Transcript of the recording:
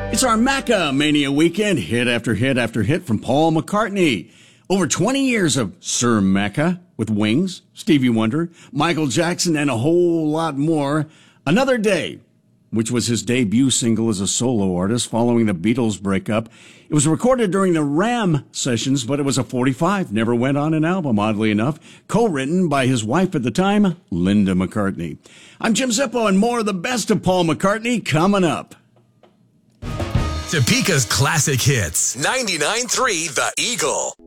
It's our Macca Mania weekend, hit after hit after hit from Paul McCartney. Over 20 years of Sir Macca with Wings, Stevie Wonder, Michael Jackson, and a whole lot more. Another Day, which was his debut single as a solo artist following the Beatles breakup. It was recorded during the Ram sessions, but it was a 45, never went on an album, oddly enough. Co-written by his wife at the time, Linda McCartney. I'm Jim Zippo, and more of the best of Paul McCartney coming up. Topeka's classic hits. 99.3 The Eagle.